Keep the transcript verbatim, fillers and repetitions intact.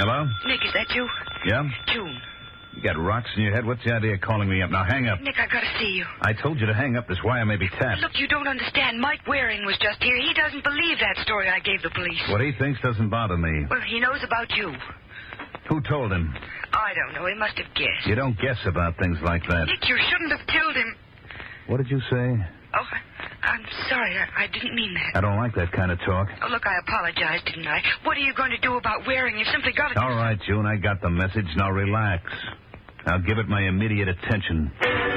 Hello? Nick, is that you? Yeah? June. You got rocks in your head? What's the idea of calling me up? Now, hang up. Nick, I gotta see you. I told you to hang up. This wire may be tapped. Look, you don't understand. Mike Waring was just here. He doesn't believe that story I gave the police. What he thinks doesn't bother me. Well, he knows about you. Who told him? I don't know. He must have guessed. You don't guess about things like that. Nick, you shouldn't have killed him. What did you say? Oh, I, I'm sorry. I, I didn't mean that. I don't like that kind of talk. Oh, look, I apologized, didn't I? What are you going to do about Waring? You've simply got to... All right, June, I got the message. Now relax. I'll give it my immediate attention.